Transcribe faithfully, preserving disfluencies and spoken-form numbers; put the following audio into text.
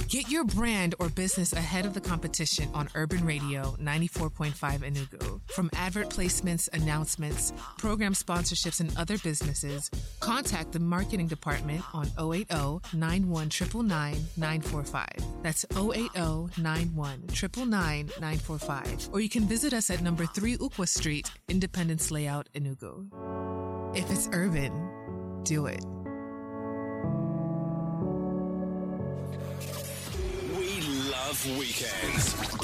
Get your brand or business ahead of the competition on Urban Radio ninety-four point five Enugu. From advert placements, announcements, program sponsorships, and other businesses, contact the marketing department on oh eight oh, nine one nine nine, nine four five. That's oh eight oh, nine one nine nine, nine four five. Or you can visit us at number three Ukwa Street, Independence Layout, Enugu. If it's urban, do it. We love weekends.